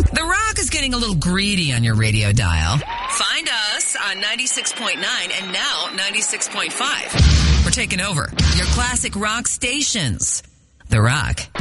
The Rock is getting a little greedy on your radio dial. Find us on 96.9 and now 96.5. We're taking over your classic rock stations. The Rock